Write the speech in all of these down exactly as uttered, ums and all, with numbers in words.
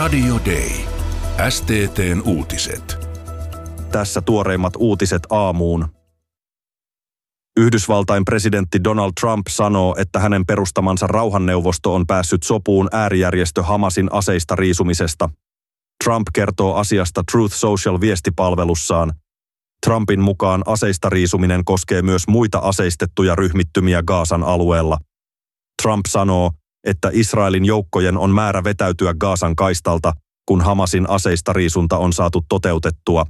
Radio Day. S T T:n uutiset. Tässä tuoreimmat uutiset aamuun. Yhdysvaltain presidentti Donald Trump sanoo, että hänen perustamansa rauhanneuvosto on päässyt sopuun äärijärjestö Hamasin aseista riisumisesta. Trump kertoo asiasta Truth Social-viestipalvelussaan. Trumpin mukaan aseista riisuminen koskee myös muita aseistettuja ryhmittymiä Gazan alueella. Trump sanoo, että Israelin joukkojen on määrä vetäytyä Gazan kaistalta, kun Hamasin aseista riisunta on saatu toteutettua.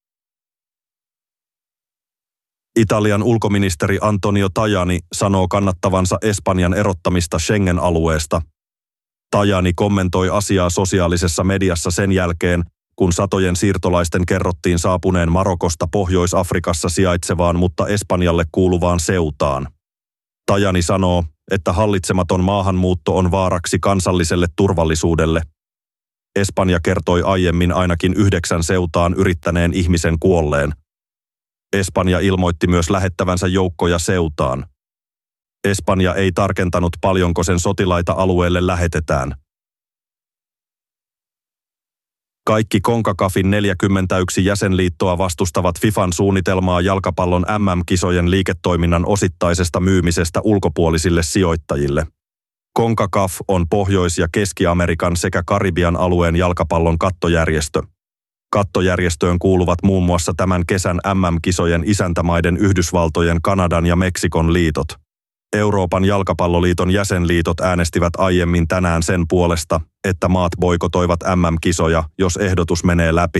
Italian ulkoministeri Antonio Tajani sanoo kannattavansa Espanjan erottamista Schengen-alueesta. Tajani kommentoi asiaa sosiaalisessa mediassa sen jälkeen, kun satojen siirtolaisten kerrottiin saapuneen Marokosta Pohjois-Afrikassa sijaitsevaan, mutta Espanjalle kuuluvaan Ceutaan. Tajani sanoo, että hallitsematon maahanmuutto on vaaraksi kansalliselle turvallisuudelle. Espanja kertoi aiemmin ainakin yhdeksän Ceutaan yrittäneen ihmisen kuolleen. Espanja ilmoitti myös lähettävänsä joukkoja Ceutaan. Espanja ei tarkentanut, paljonko sen sotilaita alueelle lähetetään. Kaikki CONCACAFin neljäkymmentäyksi jäsenliittoa vastustavat FIFAn suunnitelmaa jalkapallon M M-kisojen liiketoiminnan osittaisesta myymisestä ulkopuolisille sijoittajille. CONCACAF on Pohjois- ja Keski-Amerikan sekä Karibian alueen jalkapallon kattojärjestö. Kattojärjestöön kuuluvat muun muassa tämän kesän M M-kisojen isäntämaiden Yhdysvaltojen, Kanadan ja Meksikon liitot. Euroopan jalkapalloliiton jäsenliitot äänestivät aiemmin tänään sen puolesta, että maat boikotoivat M M-kisoja, jos ehdotus menee läpi.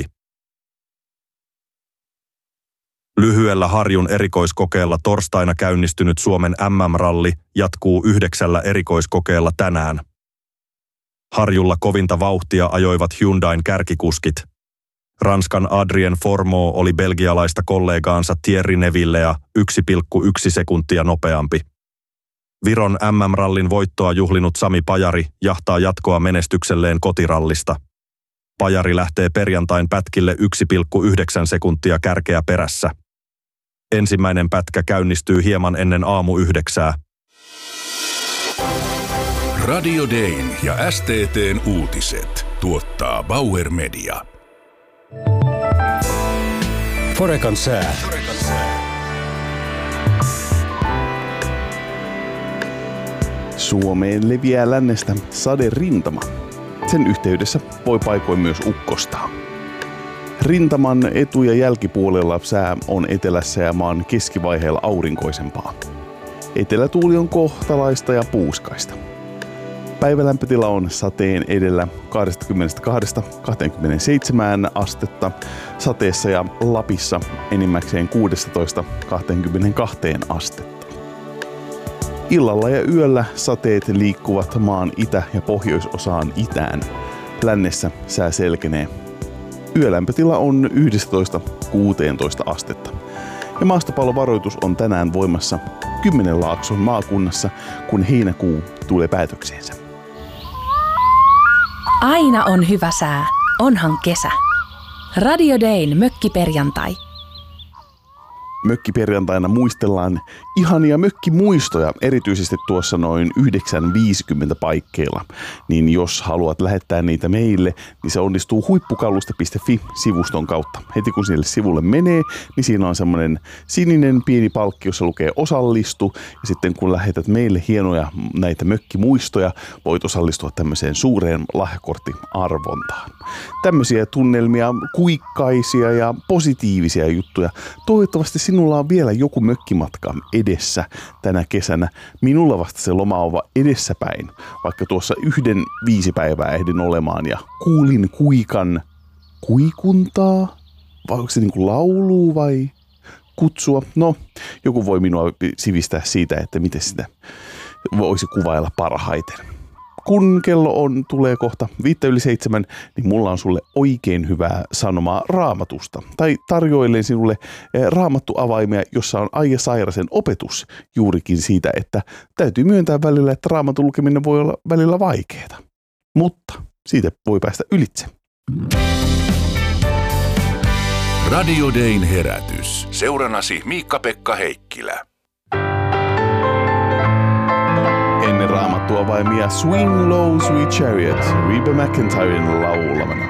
Lyhyellä Harjun erikoiskokeella torstaina käynnistynyt Suomen M M-ralli jatkuu yhdeksällä erikoiskokeella tänään. Harjulla kovinta vauhtia ajoivat Hyundain kärkikuskit. Ranskan Adrien Fourmaux oli belgialaista kollegaansa Thierry Nevillea yksi pilkku yksi sekuntia nopeampi. Viron M M-rallin voittoa juhlinut Sami Pajari jahtaa jatkoa menestykselleen kotirallista. Pajari lähtee perjantain pätkille yksi pilkku yhdeksän sekuntia kärkeä perässä. Ensimmäinen pätkä käynnistyy hieman ennen aamu yhdeksää. Radio Dayn ja S T T:n uutiset tuottaa Bauer Media. Forekan sää. Suomeen leviää lännestä saderintama. Sen yhteydessä voi paikoin myös ukkostaa. Rintaman etu- ja jälkipuolella sää on etelässä ja maan keskivaiheella aurinkoisempaa. Etelätuuli on kohtalaista ja puuskaista. Päivälämpötila on sateen edellä kaksikymmentäkaksi kaksikymmentäseitsemän astetta, sateessa ja Lapissa enimmäkseen kuusitoista kaksikymmentäkaksi astetta. Illalla ja yöllä sateet liikkuvat maan itä- ja pohjoisosaan itään. Lännessä sää selkenee. Yölämpötila on yksitoista kuusitoista astetta. Ja maastopallovaroitus on tänään voimassa Kymenlaakson maakunnassa, kun heinäkuu tulee päätökseensä. Aina on hyvä sää, onhan kesä. Radio Dayn mökkiperjantai. Mökkiperjantaina muistellaan ihania mökkimuistoja, erityisesti tuossa noin yhdeksän viisikymmentä paikkeilla. Niin jos haluat lähettää niitä meille, niin se onnistuu huippukaluste piste fi-sivuston kautta. Heti kun sinne sivulle menee, niin siinä on semmoinen sininen pieni palkki, jossa lukee osallistu. Ja sitten kun lähetät meille hienoja näitä mökkimuistoja, voit osallistua tämmöiseen suureen lahjakorttiarvontaan. Tämmöisiä tunnelmia, kuikkaisia ja positiivisia juttuja. Toivottavasti sinulla on vielä joku mökkimatka edessä tänä kesänä. Minulla vasta se loma on edessäpäin, vaikka tuossa yhden viisi päivää ehdin olemaan ja kuulin kuikan kuikuntaa. Vai onko se niin kuin laulua vai kutsua? No, joku voi minua sivistää siitä, että miten sitä voisi kuvailla parhaiten. Kun kello on, tulee kohta viittä yli seitsemän, niin mulla on sulle oikein hyvää sanomaa Raamatusta. Tai tarjoilen sinulle raamattuavaimia, jossa on Aija Sairasen opetus juurikin siitä, että täytyy myöntää välillä, että raamatun lukeminen voi olla välillä vaikeaa. Mutta siitä voi päästä ylitse. Radio Dayn herätys. Seurannasi Miikka-Pekka Heikkilä. Ennen Raamattua Love by Mia Swing Low Sweet Chariot, Reba McEntiren laulamana.